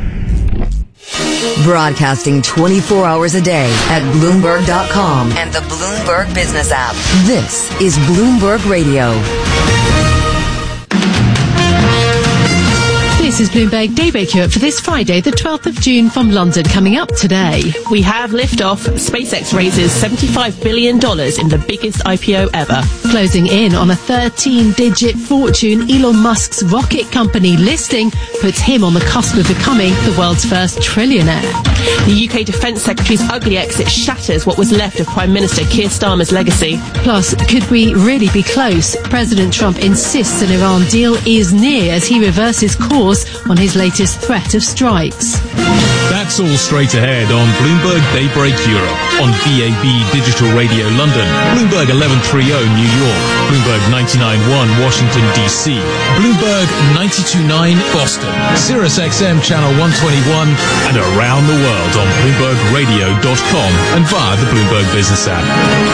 Broadcasting 24 hours a day at Bloomberg.com and the Bloomberg Business app. This is Bloomberg Radio. This is Bloomberg Daybreak Europe for this Friday, the 12th of June from London. Coming up today, we have liftoff. SpaceX raises $75 billion in the biggest IPO ever. Closing in on a 13-digit fortune, Elon Musk's rocket company listing puts him on the cusp of becoming the world's first trillionaire. The UK Defence Secretary's ugly exit shatters what was left of Prime Minister Keir Starmer's legacy. Plus, could we really be close? President Trump insists an Iran deal is near as he reverses course on his latest threat of strikes. That's all straight ahead on Bloomberg Daybreak Europe, on DAB Digital Radio London, Bloomberg 1130 New York, Bloomberg 99.1 Washington DC, Bloomberg 92.9 Boston, Sirius XM Channel 121, and around the world on BloombergRadio.com and via the Bloomberg Business app.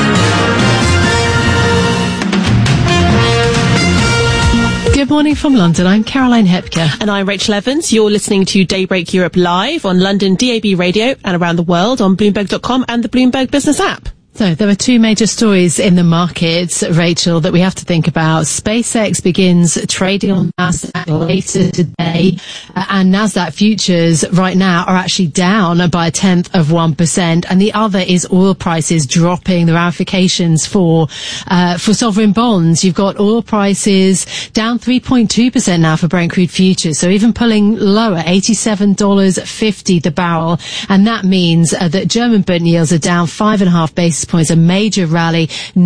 Good morning from London. I'm Caroline Hepker. And I'm Rachel Evans. You're listening to Daybreak Europe live on London DAB Radio and around the world on Bloomberg.com and the Bloomberg Business app. So there are two major stories in the markets, Rachel, that we have to think about. SpaceX begins trading on NASDAQ later today, and NASDAQ futures right now are actually down by 0.1%. And the other is oil prices dropping. The ramifications for sovereign bonds. You've got oil prices down 3.2% now for Brent crude futures. So even pulling lower, $87.50 the barrel. And that means that German bond yields are down 5.5 basis points, a major rally.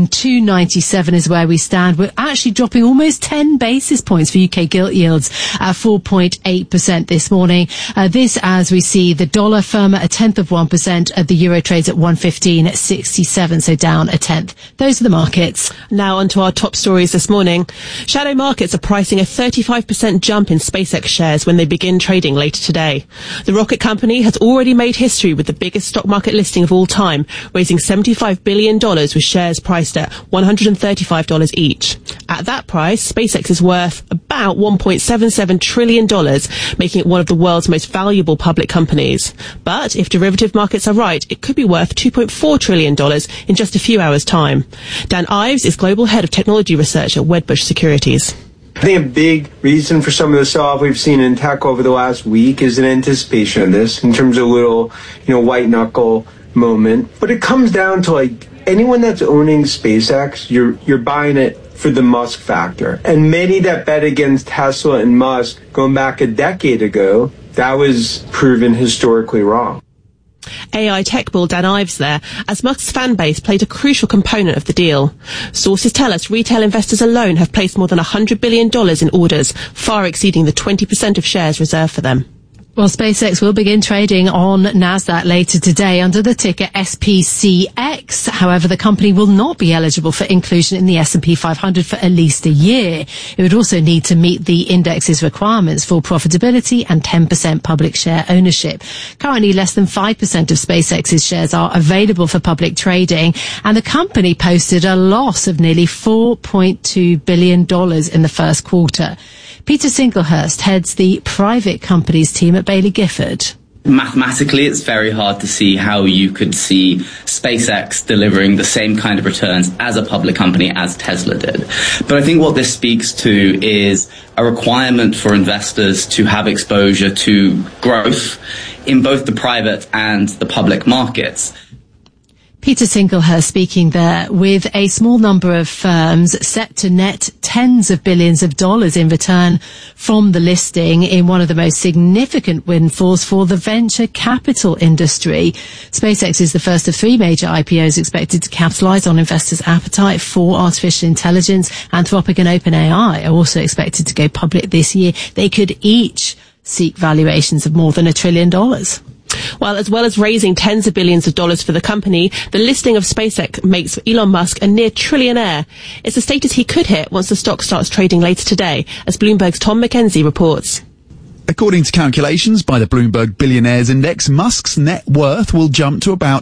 297 is where we stand. We're actually dropping almost 10 basis points for UK gilt yields at 4.8% this morning. This as we see the dollar firmer 0.1%, the euro trades at 115.67, so down 0.1. Those are the markets. Now onto our top stories this morning. Shadow markets are pricing a 35% jump in SpaceX shares when they begin trading later today. The rocket company has already made history with the biggest stock market listing of all time, raising $75 billion with shares priced at $135 each. At that price, SpaceX is worth about $1.77 trillion, making it one of the world's most valuable public companies. But if derivative markets are right, it could be worth $2.4 trillion in just a few hours' time. Dan Ives is Global Head of Technology Research at Wedbush Securities. I think a big reason for some of the sell-off we've seen in tech over the last week is an anticipation of this in terms of a little, white knuckle moment. But it comes down to anyone that's owning SpaceX, you're buying it for the Musk factor. And many that bet against Tesla and Musk going back a decade ago, that was proven historically wrong. AI tech bull Dan Ives there, as Musk's fan base played a crucial component of the deal. Sources tell us retail investors alone have placed more than $100 billion in orders, far exceeding the 20% of shares reserved for them. Well, SpaceX will begin trading on NASDAQ later today under the ticker SPCX. However, the company will not be eligible for inclusion in the S&P 500 for at least a year. It would also need to meet the index's requirements for profitability and 10% public share ownership. Currently, less than 5% of SpaceX's shares are available for public trading, and the company posted a loss of nearly $4.2 billion in the first quarter. Peter Singlehurst heads the private companies team at Baillie Gifford. Mathematically, it's very hard to see how you could see SpaceX delivering the same kind of returns as a public company as Tesla did. But I think what this speaks to is a requirement for investors to have exposure to growth in both the private and the public markets. Peter Singlehurst speaking there, with a small number of firms set to net tens of billions of dollars in return from the listing in one of the most significant windfalls for the venture capital industry. SpaceX is the first of three major IPOs expected to capitalize on investors' appetite for artificial intelligence. Anthropic and OpenAI are also expected to go public this year. They could each seek valuations of more than $1 trillion. Well, as well as raising tens of billions of dollars for the company, the listing of SpaceX makes Elon Musk a near trillionaire. It's a status he could hit once the stock starts trading later today, as Bloomberg's Tom Mackenzie reports. According to calculations by the Bloomberg Billionaires Index, Musk's net worth will jump to about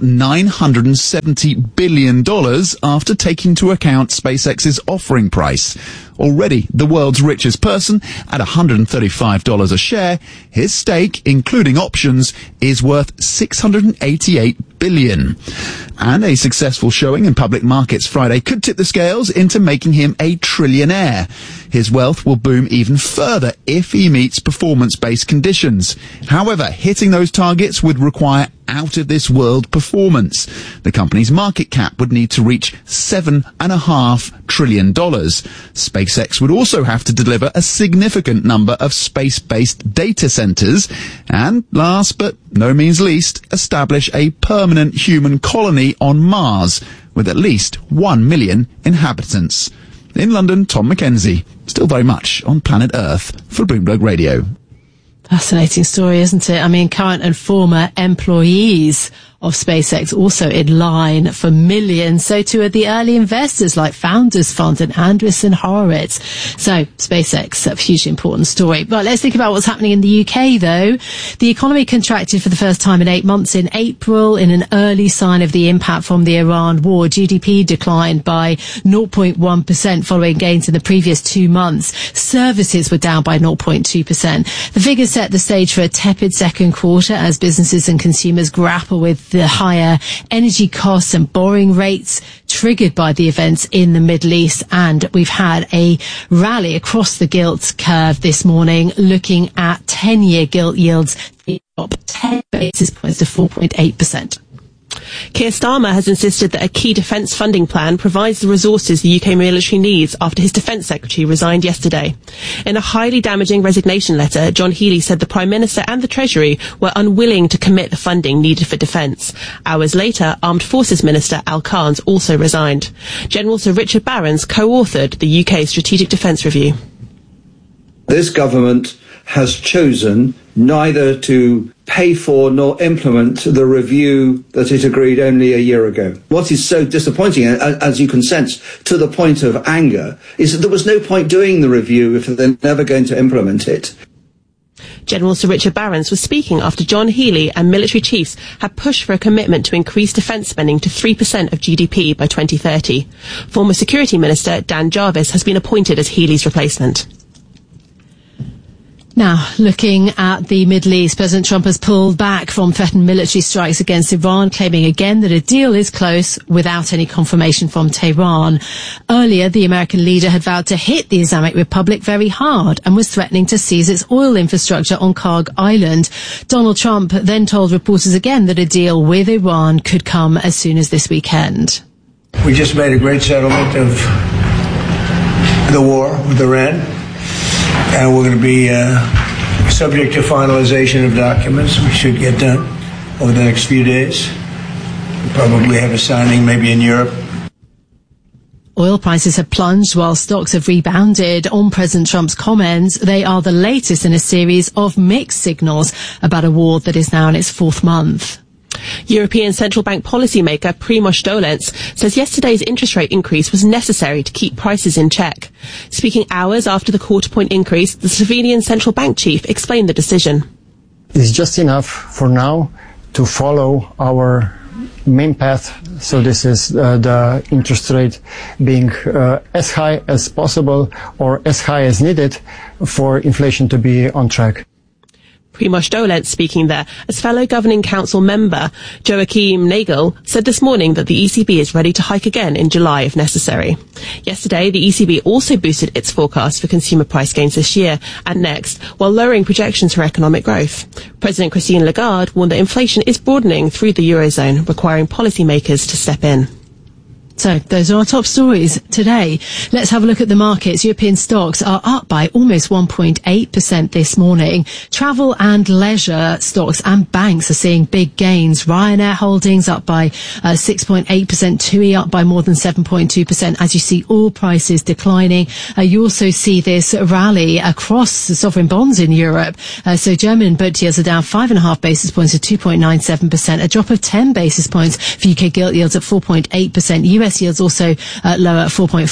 $970 billion after taking into account SpaceX's offering price. Already the world's richest person at $135 a share, his stake, including options, is worth $688 billion. And a successful showing in public markets Friday could tip the scales into making him a trillionaire. His wealth will boom even further if he meets performance-based conditions. However, hitting those targets would require out-of-this-world performance. The company's market cap would need to reach $7.5 trillion. SpaceX would also have to deliver a significant number of space-based data centers, and last but no means least, establish a permanent human colony on Mars with at least 1 million inhabitants. In London, Tom Mackenzie, still very much on planet Earth for Bloomberg Radio. Fascinating story, isn't it? I mean, current and former employees of SpaceX also in line for millions. So too are the early investors like Founders Fund and Andreessen Horowitz. So SpaceX, a hugely important story. But let's think about what's happening in the UK though. The economy contracted for the first time in 8 months in April in an early sign of the impact from the Iran war. GDP declined by 0.1% following gains in the previous 2 months. Services were down by 0.2%. The figures set the stage for a tepid second quarter as businesses and consumers grapple with the higher energy costs and borrowing rates triggered by the events in the Middle East. And we've had a rally across the gilt curve this morning, looking at 10-year gilt yields up 10 basis points to 4.8%. Keir Starmer has insisted that a key defence funding plan provides the resources the UK military needs after his Defence Secretary resigned yesterday. In a highly damaging resignation letter, John Healey said the Prime Minister and the Treasury were unwilling to commit the funding needed for defence. Hours later, Armed Forces Minister Al Carnes also resigned. General Sir Richard Barrons co-authored the UK Strategic Defence Review. This government has chosen neither to pay for nor implement the review that it agreed only a year ago. What is so disappointing, as you can sense, to the point of anger, is that there was no point doing the review if they're never going to implement it. General Sir Richard Barrons was speaking after John Healey and military chiefs had pushed for a commitment to increase defence spending to 3% of GDP by 2030. Former Security Minister Dan Jarvis has been appointed as Healey's replacement. Now, looking at the Middle East, President Trump has pulled back from threatened military strikes against Iran, claiming again that a deal is close without any confirmation from Tehran. Earlier, the American leader had vowed to hit the Islamic Republic very hard and was threatening to seize its oil infrastructure on Karg Island. Donald Trump then told reporters again that a deal with Iran could come as soon as this weekend. We just made a great settlement of the war with Iran. And we're going to be subject to finalization of documents. We should get done over the next few days. We'll probably have a signing maybe in Europe. Oil prices have plunged while stocks have rebounded. On President Trump's comments, they are the latest in a series of mixed signals about a war that is now in its 4th month. European Central Bank policymaker Primož Dolenc says yesterday's interest rate increase was necessary to keep prices in check. Speaking hours after the quarter-point increase, the Slovenian central bank chief explained the decision. It's just enough for now to follow our main path. So this is the interest rate being as high as possible or as high as needed for inflation to be on track. Primož Dolenc speaking there, as fellow Governing Council member Joachim Nagel said this morning that the ECB is ready to hike again in July if necessary. Yesterday, the ECB also boosted its forecast for consumer price gains this year and next, while lowering projections for economic growth. President Christine Lagarde warned that inflation is broadening through the Eurozone, requiring policymakers to step in. So those are our top stories today. Let's have a look at the markets. European stocks are up by almost 1.8% this morning. Travel and leisure stocks and banks are seeing big gains. Ryanair Holdings up by 6.8%, TUI up by more than 7.2%. As you see, oil prices declining. You also see this rally across the sovereign bonds in Europe. So German bond yields are down 5.5 basis points to 2.97%, a drop of 10 basis points for UK gilt yields at 4.8%. US yields also lower at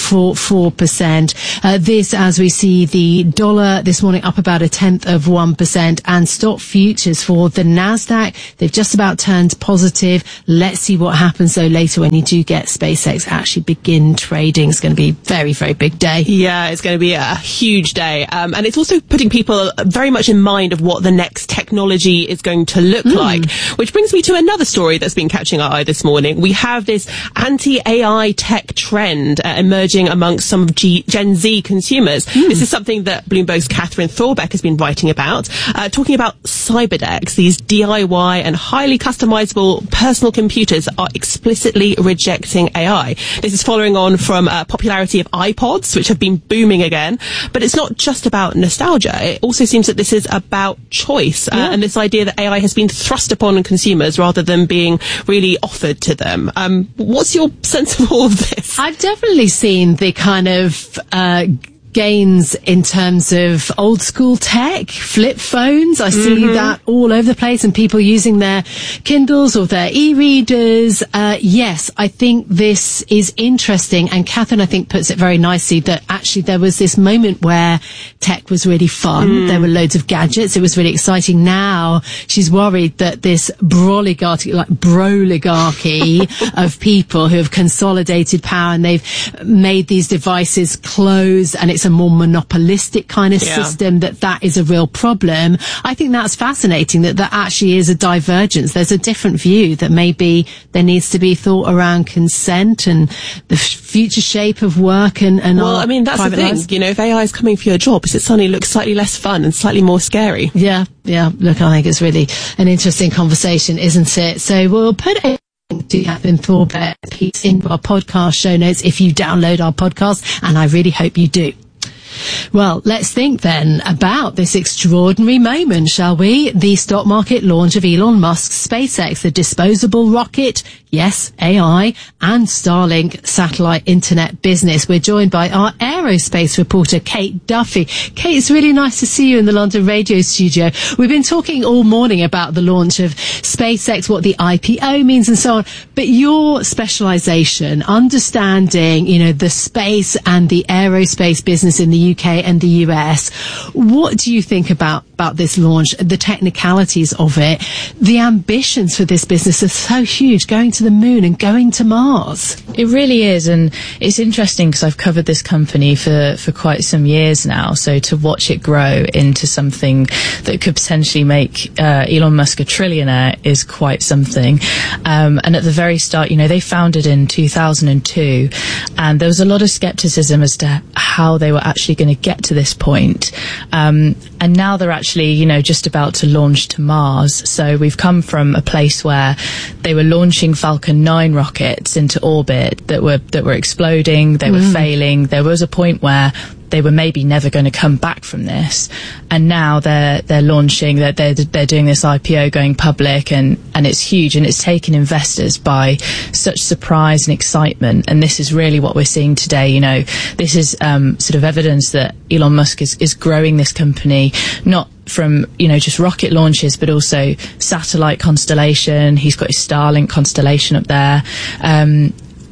4.44%. This, as we see the dollar this morning up about 0.1%, and stock futures for the Nasdaq, they've just about turned positive. Let's see what happens though later when you do get SpaceX actually begin trading. It's going to be a very, very big day. Yeah, it's going to be a huge day. And it's also putting people very much in mind of what the next technology is going to look like, which brings me to another story that's been catching our eye this morning. We have this anti-AI tech trend emerging amongst some of Gen Z consumers. This is something that Bloomberg's Catherine Thorbeck has been writing about, talking about cyberdecks. These DIY and highly customizable personal computers are explicitly rejecting AI. This is following on from popularity of iPods, which have been booming again. But it's not just about nostalgia. It also seems that this is about choice and this idea that AI has been thrust upon consumers rather than being really offered to them. What's your sense of all of this? I've definitely seen the kind of gains in terms of old school tech, flip phones. I see that all over the place, and people using their Kindles or their e-readers. Yes, I think this is interesting, and Catherine, I think, puts it very nicely that actually there was this moment where tech was really fun. There were loads of gadgets. It was really exciting. Now she's worried that this broligarchy of people who have consolidated power, and they've made these devices closed, and it's a more monopolistic kind of system, that is a real problem. I think that's fascinating that actually is a divergence. There's a different view that maybe there needs to be thought around consent and the future shape of work and well, I mean, that's the thing. Lives. You know, if AI is coming for your jobs, it suddenly looks slightly less fun and slightly more scary. Yeah. Look, I think it's really an interesting conversation, isn't it? So we'll put a to Catherine Thorbeck piece in our podcast show notes if you download our podcast, and I really hope you do. Well, let's think then about this extraordinary moment, shall we? The stock market launch of Elon Musk's SpaceX, the disposable rocket, yes, AI, and Starlink satellite internet business. We're joined by our aerospace reporter, Kate Duffy. Kate, it's really nice to see you in the London radio studio. We've been talking all morning about the launch of SpaceX, what the IPO means and so on, but your specialization, understanding, the space and the aerospace business in the UK and the US, what do you think about this launch, the technicalities of it? The ambitions for this business are so huge, going to the moon and going to Mars. It really is, and it's interesting because I've covered this company for quite some years now, so to watch it grow into something that could potentially make Elon Musk a trillionaire is quite something. And at the very start, they founded in 2002, and there was a lot of skepticism as to how they were actually going to get to this point. And now they're actually, just about to launch to Mars. So we've come from a place where they were launching Falcon 9 rockets into orbit that were exploding, they were failing. There was a point where they were maybe never going to come back from this, and now they're launching, they're doing this IPO, going public, and it's huge, and it's taken investors by such surprise and excitement. And this is really what we're seeing today. This is sort of evidence that Elon Musk is growing this company, not from just rocket launches, but also satellite constellation. He's got his Starlink constellation up there.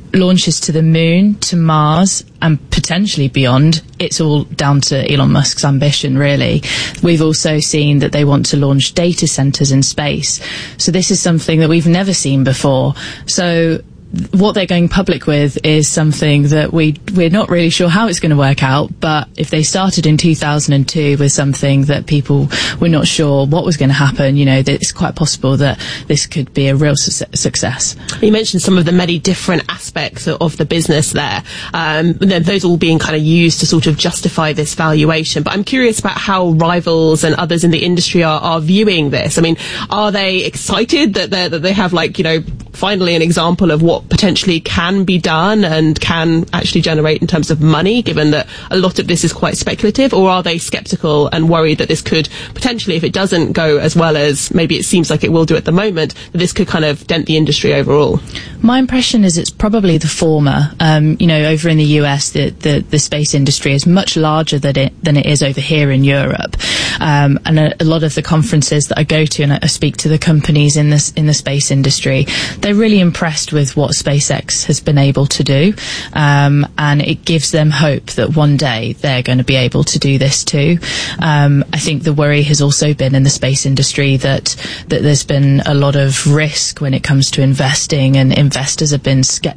launches to the moon, to Mars, and potentially beyond, it's all down to Elon Musk's ambition, really. We've also seen that they want to launch data centers in space. So this is something that we've never seen before. So what they're going public with is something that we're not really sure how it's going to work out, but if they started in 2002 with something that people were not sure what was going to happen, it's quite possible that this could be a real success. You mentioned some of the many different aspects of the business there. Those all being kind of used to sort of justify this valuation, but I'm curious about how rivals and others in the industry are viewing this. I mean, are they excited that they have finally an example of what potentially can be done and can actually generate in terms of money, given that a lot of this is quite speculative? Or are they sceptical and worried that this could potentially, if it doesn't go as well as maybe it seems like it will do at the moment, that this could kind of dent the industry overall? My impression is it's probably the former. Over in the US, the space industry is much larger than it is over here in Europe. And a lot of the conferences that I go to, and I speak to the companies in the space industry, they're really impressed with what SpaceX has been able to do, and it gives them hope that one day they're going to be able to do this too. I think the worry has also been in the space industry that there's been a lot of risk when it comes to investing, and investors have been